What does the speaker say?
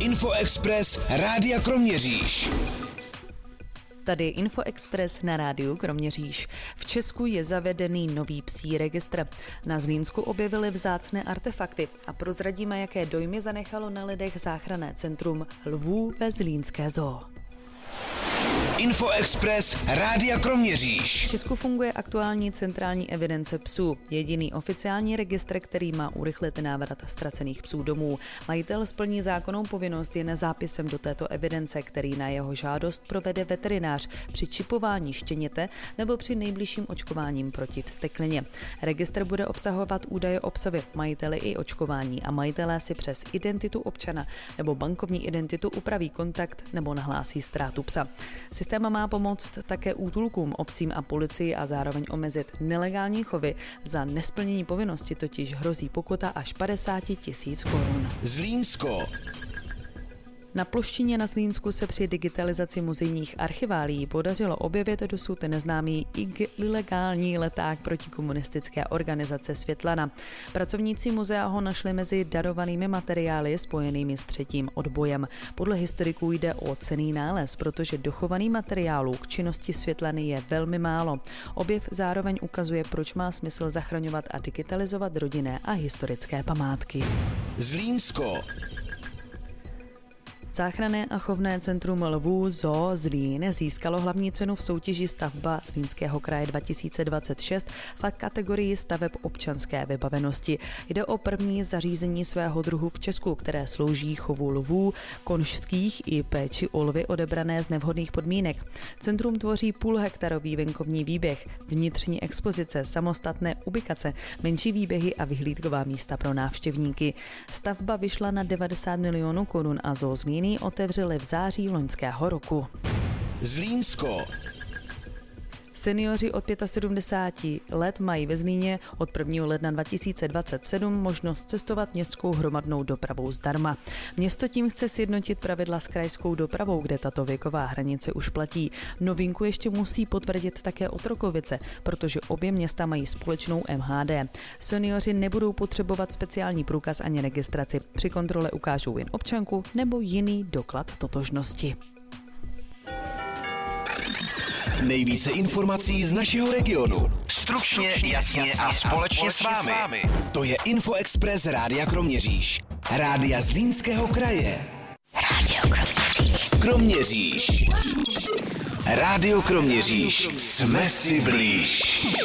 Infoexpress Rádia Kroměříž. Tady je Infoexpress na rádiu Kroměříž. V Česku je zavedený nový psí registr. Na Zlínsku objevili vzácné artefakty a prozradíme, jaké dojmy zanechalo na lidech záchranné centrum lvů ve zlínské zoo. Infoexpress Rádia Kroměříž. V Česku funguje aktuální centrální evidence psů. Jediný oficiální registr, který má urychlit návrat ztracených psů domů. Majitel splní zákonnou povinnost jen zápisem do této evidence, který na jeho žádost provede veterinář při čipování štěněte nebo při nejbližším očkováním proti vzteklině. Registr bude obsahovat údaje o psovi, majiteli i očkování a majitelé si přes identitu občana nebo bankovní identitu upraví kontakt nebo nahlásí ztrátu psa. Systém má pomoct také útulkům, obcím a policii a zároveň omezit nelegální chovy. Za nesplnění povinnosti totiž hrozí pokuta až 50 000 korun. Zlínsko. Na Ploštině na Zlínsku se při digitalizaci muzejních archiválií podařilo objevit dosud neznámý ilegální leták protikomunistické organizace Světlana. Pracovníci muzea ho našli mezi darovanými materiály spojenými s třetím odbojem. Podle historiků jde o cenný nález, protože dochovaný materiálů k činnosti Světlany je velmi málo. Objev zároveň ukazuje, proč má smysl zachraňovat a digitalizovat rodinné a historické památky. Zlínsko. Záchranné a chovné centrum lvů Zoo Zlín získalo hlavní cenu v soutěži Stavba Zlínského kraje 2026 v kategorii staveb občanské vybavenosti. Jde o první zařízení svého druhu v Česku, které slouží chovu lvů, konžských i péči o lvy odebrané z nevhodných podmínek. Centrum tvoří půlhektarový venkovní výběh, vnitřní expozice, samostatné ubikace, menší výběhy a vyhlídková místa pro návštěvníky. Stavba vyšla na 90 milionů korun a Zoo Zlín otevřeli v září loňského roku. Zlínsko. Seniori od 75 let mají ve Zlíně od 1. ledna 2027 možnost cestovat městskou hromadnou dopravou zdarma. Město tím chce sjednotit pravidla s krajskou dopravou, kde tato věková hranice už platí. Novinku ještě musí potvrdit také Otrokovice, protože obě města mají společnou MHD. Seniori nebudou potřebovat speciální průkaz ani registraci. Při kontrole ukážou jen občanku nebo jiný doklad totožnosti. Nejvíce informací z našeho regionu. Stručně, jasně a společně s vámi. To je Infoexpress Rádia Kroměříž. Rádia Zlínského kraje. Rádio Kroměříž. Kroměříž. Rádio Kroměříž. Jsme si blíž.